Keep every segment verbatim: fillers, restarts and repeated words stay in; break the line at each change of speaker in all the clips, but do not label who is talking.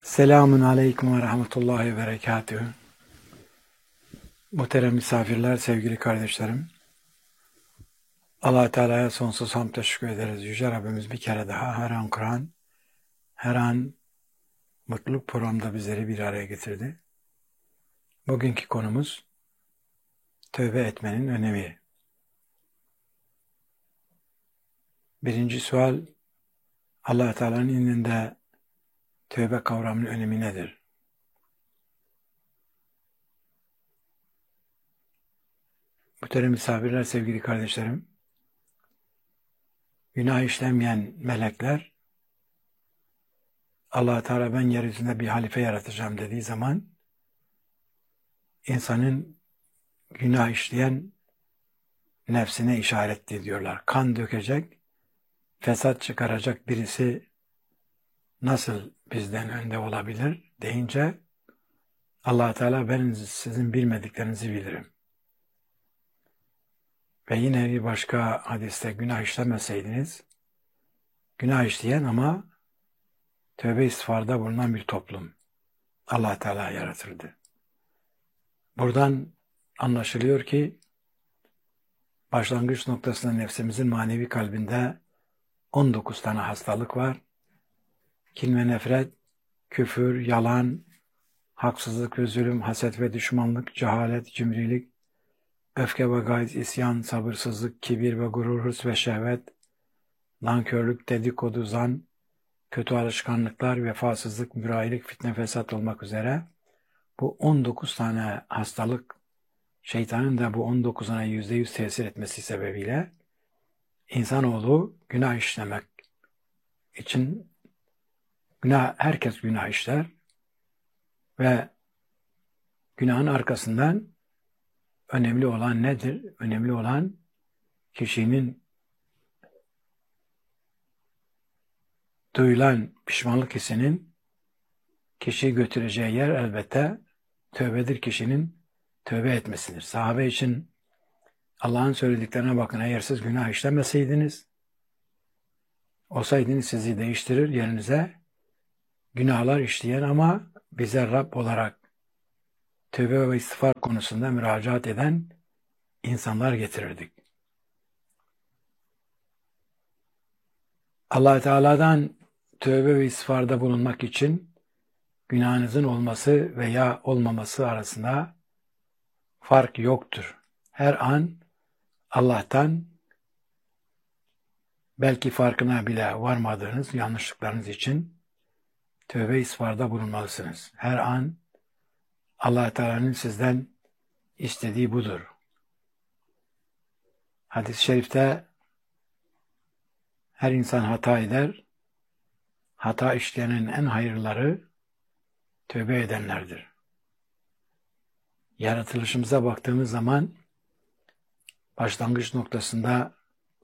Selamun Aleyküm ve Rahmetullahi ve Berekatühü. Muhterem misafirler, sevgili kardeşlerim. Allah Teala'ya sonsuz hamd teşekkür ederiz. Yüce Rabbimiz bir kere daha her an Kur'an, her an mutluluk programda bizleri bir araya getirdi. Bugünkü konumuz tövbe etmenin önemi. Birinci sual, Allah Teala'nın indinde tövbe kavramının önemi nedir? Muhterem misafirler, sevgili kardeşlerim, günah işlemeyen melekler, Allah Teala ben yeryüzünde bir halife yaratacağım dediği zaman insanın günah işleyen nefsine işaret ediyorlar. Kan dökecek, fesat çıkaracak birisi nasıl bizden önde olabilir deyince Allah Teala ben sizin bilmediklerinizi bilirim. Ve yine bir başka hadiste günah işlemeseydiniz, günah işleyen ama tövbe istiğfarda bulunan bir toplum Allah Teala yaratırdı. Buradan anlaşılıyor ki başlangıç noktasında nefsimizin manevi kalbinde on dokuz tane hastalık var. Kin ve nefret, küfür, yalan, haksızlık ve zulüm, haset ve düşmanlık, cehalet, cimrilik, öfke ve gayz, isyan, sabırsızlık, kibir ve gurur, hırs ve şehvet, nankörlük, dedikodu, zan, kötü alışkanlıklar, vefasızlık, mürahilik, fitne, fesat olmak üzere bu on dokuz tane hastalık, şeytanın da bu on dokuzuna yüzde yüz tesir etmesi sebebiyle insanoğlu günah işlemek için günah, herkes günah işler ve günahın arkasından önemli olan nedir? Önemli olan kişinin duyulan pişmanlık hissinin kişiyi götüreceği yer elbette tövbedir, kişinin tövbe etmesidir. Sahabe için Allah'ın söylediklerine bakın, eğer siz günah işlemeseydiniz, olsaydınız sizi değiştirir, yerinize günahlar işleyen ama bize Rab olarak tövbe ve istiğfar konusunda müracaat eden insanlar getirirdik. Allah Teala'dan tövbe ve istiğfarda bulunmak için günahınızın olması veya olmaması arasında fark yoktur. Her an Allah'tan belki farkına bile varmadığınız yanlışlıklarınız için tövbe istiğfarda bulunmalısınız. Her an Allah Teala'nın sizden istediği budur. Hadis-i şerifte her insan hata eder, hata işleyenin en hayırları tövbe edenlerdir. Yaratılışımıza baktığımız zaman başlangıç noktasında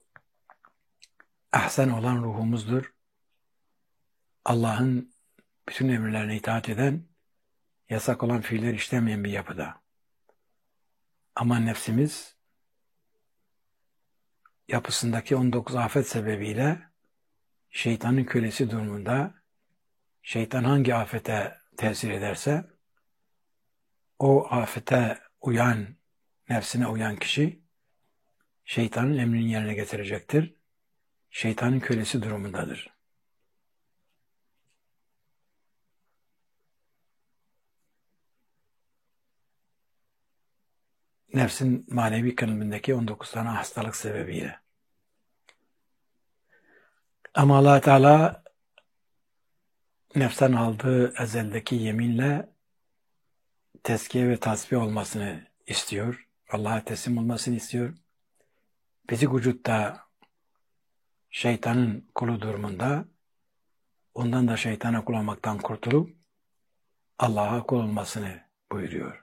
ahsen olan ruhumuzdur. Allah'ın bütün emirlerine itaat eden, yasak olan fiiller işlemeyen bir yapıda. Ama nefsimiz yapısındaki on dokuz afet sebebiyle şeytanın kölesi durumunda, şeytan hangi afete tesir ederse o afete uyan, nefsine uyan kişi şeytanın emrini yerine getirecektir. Şeytanın kölesi durumundadır. Nefsin manevi kalbindeki on dokuz tane hastalık sebebiyle. Ama Allah Teala nefsten aldığı ezeldeki yeminle tezkiye ve tasfiye olmasını istiyor. Allah'a teslim olmasını istiyor. Fizik vücutta şeytanın kulu durumunda ondan da şeytana kul olmaktan kurtulup Allah'a kul olmasını buyuruyor.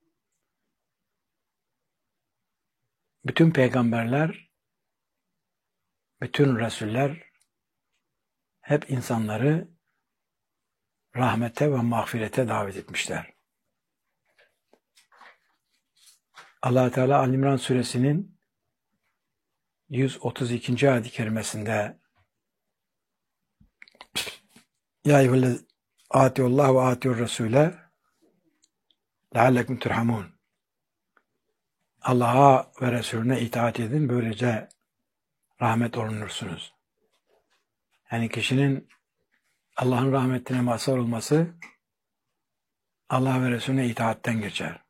Bütün peygamberler, bütün Resuller hep insanları rahmete ve mağfirete davet etmişler. Allah Teala Ali-İmran suresinin yüz otuz ikinci ayet-i kerimesinde Ya Atiullah ve atiur Resul'e leallekum turhamun. Allah'a ve Resulüne itaat edin, böylece rahmet olunursunuz. Yani kişinin Allah'ın rahmetine mazhar olması Allah ve Resulüne itaatten geçer.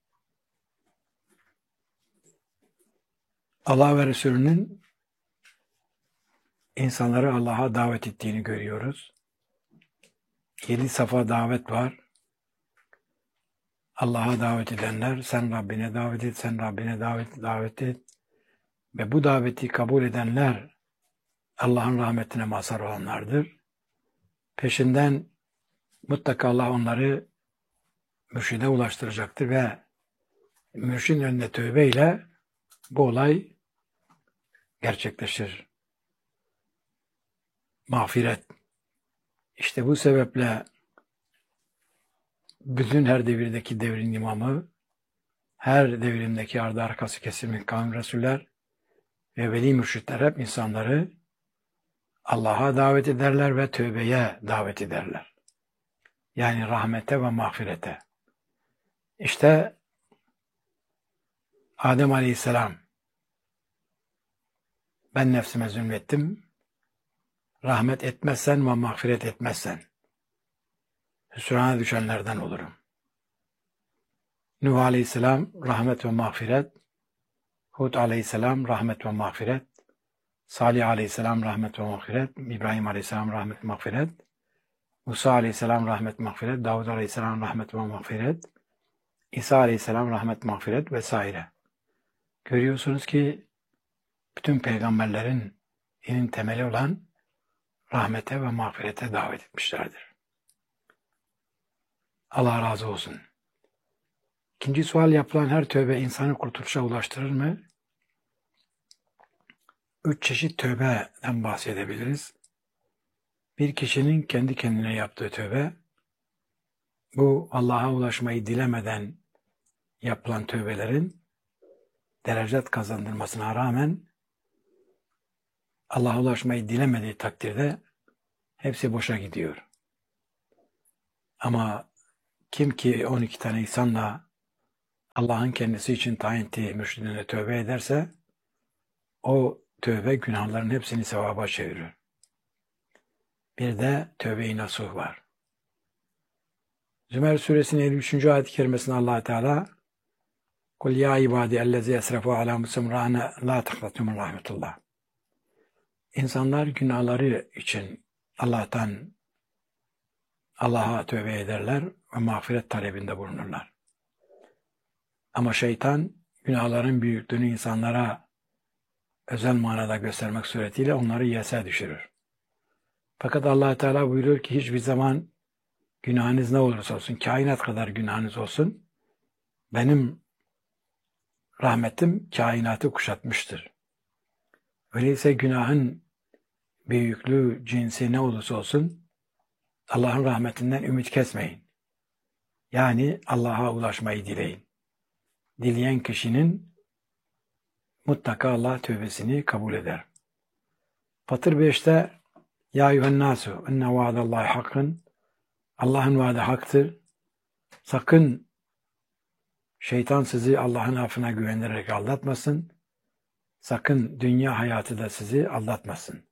Allah ve Resulünün insanları Allah'a davet ettiğini görüyoruz. Yedi safa davet var. Allah'a davet edenler, sen Rabbine davet et, sen Rabbine davet, davet et. Ve bu daveti kabul edenler Allah'ın rahmetine mazhar olanlardır. Peşinden mutlaka Allah onları mürşide ulaştıracaktır ve mürşidin önünde tövbeyle bu olay gerçekleşir. Mağfiret. İşte bu sebeple bütün her devirdeki devrin imamı, her devrimdeki ardı arkası kesilmiş kavim Resuller ve veli mürşitler hep insanları Allah'a davet ederler ve tövbeye davet ederler. Yani rahmete ve mağfirete. İşte Adem Aleyhisselam, ben nefsime zulmettim, rahmet etmezsen ve mağfiret etmezsen hüsrana düşenlerden olurum. Nuh Aleyhisselam rahmet ve mağfiret, Hud Aleyhisselam rahmet ve mağfiret, Salih Aleyhisselam rahmet ve mağfiret, İbrahim Aleyhisselam rahmet ve mağfiret, Musa Aleyhisselam rahmet ve mağfiret, Davud Aleyhisselam rahmet ve mağfiret, İsa Aleyhisselam rahmet ve mağfiret vesaire. Görüyorsunuz ki bütün peygamberlerin inin temeli olan rahmete ve mağfirete davet etmişlerdir. Allah razı olsun. İkinci sual, yapılan her tövbe insanı kurtuluşa ulaştırır mı? Üç çeşit tövbeden bahsedebiliriz. Bir kişinin kendi kendine yaptığı tövbe, bu Allah'a ulaşmayı dilemeden yapılan tövbelerin derecet kazandırmasına rağmen Allah'a ulaşmayı dilemediği takdirde hepsi boşa gidiyor. Ama kim ki on iki tane insanla Allah'ın kendisi için tayin ettiği mürşidine tövbe ederse o tövbe günahların hepsini sevaba çevirir. Bir de tövbe-i nasuh var. Zümer suresinin elli üçüncü ayet-i kerimesinde Allah Teala "Kul ya ibadi ellezî esrefû alâ musemrâne lâ teknatû min rahmetullah." İnsanlar günahları için Allah'tan Allah'a tövbe ederler ve mağfiret talebinde bulunurlar. Ama şeytan günahların büyüklüğünü insanlara özel manada göstermek suretiyle onları yese düşürür. Fakat Allah Teala buyuruyor ki hiçbir zaman günahınız ne olursa olsun, kainat kadar günahınız olsun, benim rahmetim kainatı kuşatmıştır. Öyleyse günahın büyüklüğü, cinsi ne olursa olsun Allah'ın rahmetinden ümit kesmeyin. Yani Allah'a ulaşmayı dileyin. Dileyen kişinin mutlaka Allah tövbesini kabul eder. Fatır beşte "Ya eyyühennâsû enne vaadallahi hakkın." Allah'ın vaadi haktır. Sakın şeytan sizi Allah'ın affına güvenerek aldatmasın. Sakın dünya hayatı da sizi aldatmasın.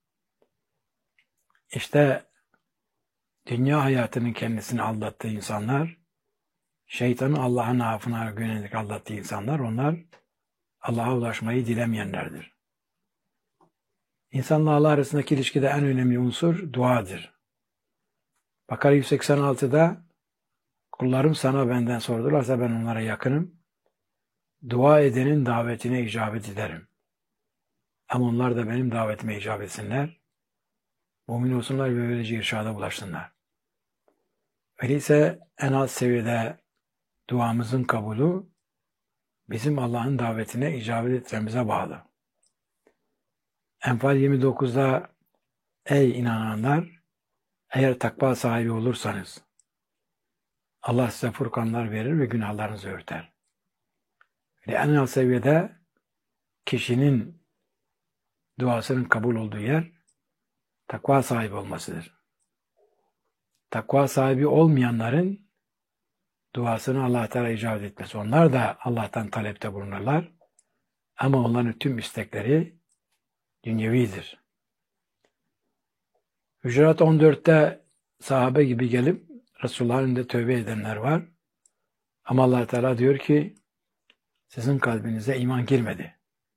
İşte dünya hayatının kendisini aldattığı insanlar, şeytanın Allah'ın affına güvenerek aldattığı insanlar, onlar Allah'a ulaşmayı dilemeyenlerdir. İnsanla Allah arasındaki ilişkide en önemli unsur duadır. Bakara yüz seksen altıda kullarım sana benden sordularsa ben onlara yakınım. Dua edenin davetine icabet ederim. Ama onlar da benim davetime icabet etsinler. Mümin olsunlar ve böylece irşada bulaşsınlar. Öyleyse en alt seviyede duamızın kabulü bizim Allah'ın davetine icabet etmemize bağlı. Enfal yirmi dokuzda ey inananlar, eğer takva sahibi olursanız Allah size furkanlar verir ve günahlarınızı örter. Ve en alt seviyede kişinin duasının kabul olduğu yer takva sahibi olmasıdır. takva sahibi olmayanların duasını Allah Teala icabet etmez. Onlar da Allah'tan talepte bulunurlar. Ama onların tüm istekleri dünyevidir. Hücurat on dörtte sahabe gibi gelip Resulullah'ın önünde tövbe edenler var. Ama Allah Teala diyor ki sizin kalbinize iman girmedi.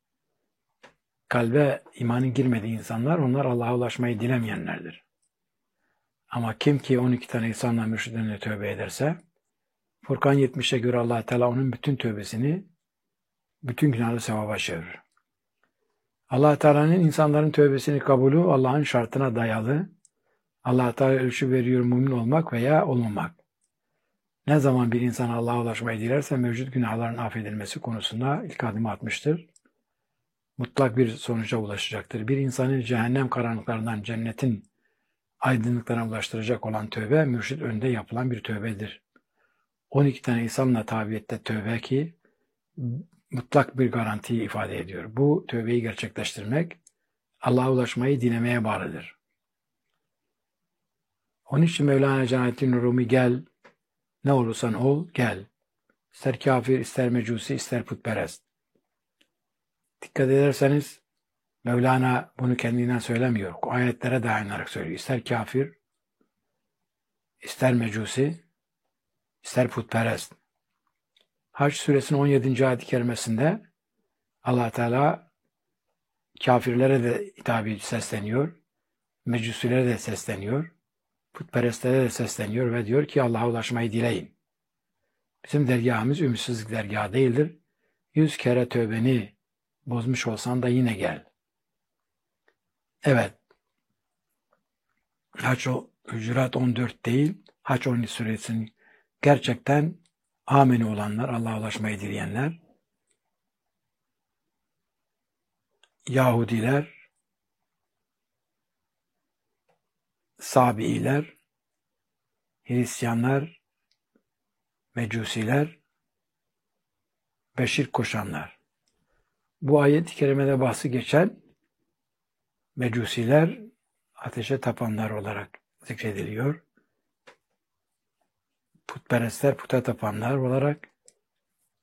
Kalbe imanın girmediği insanlar, onlar Allah'a ulaşmayı dilemeyenlerdir. Ama kim ki on iki tane insanla mürşidin önünde tövbe ederse, Furkan yetmişe göre Allah Teala onun bütün tövbesini, bütün günahı sevaba çevirir. Allah Teala'nın insanların tövbesini kabulü Allah'ın şartına dayalı. Allah Teala ölçü veriyor mümin olmak veya olmamak. Ne zaman bir insan Allah'a ulaşmayı dilerse mevcut günahların affedilmesi konusunda ilk adımı atmıştır. Mutlak bir sonuca ulaşacaktır. Bir insanın cehennem karanlıklarından cennetin aydınlıklarına ulaştıracak olan tövbe, mürşid önünde yapılan bir tövbedir. on iki tane insanla tabiyette tövbe ki mutlak bir garantiyi ifade ediyor. Bu tövbeyi gerçekleştirmek Allah'a ulaşmayı dilemeye bağlıdır. Onun için Mevlana Celaleddin Rumi gel, ne olursan ol gel. İster kafir, ister mecusi, ister putperest. Dikkat ederseniz Mevlana bunu kendinden söylemiyor. O ayetlere dayanarak söylüyor. İster kafir, ister mecusi, ister putperest. Hac suresinin on yedinci ayet-i kerimesinde Allah Teala kafirlere de hitabı sesleniyor, mecusilere de sesleniyor, putperestlere de sesleniyor ve diyor ki Allah'a ulaşmayı dileyin. Bizim dergahımız ümitsizlik dergahı değildir. Yüz kere tövbeni bozmuş olsan da yine gel. Evet. Hac o Hücurat on dört değil, Hac on iki suresinin gerçekten ameni olanlar, Allah'a ulaşmayı dileyenler, Yahudiler, Sabiiler, Hristiyanlar, Mecusiler ve şirk koşanlar. Bu ayet-i kerimede bahsi geçen Mecusiler ateşe tapanlar olarak zikrediliyor. Putperestler puta tapanlar olarak,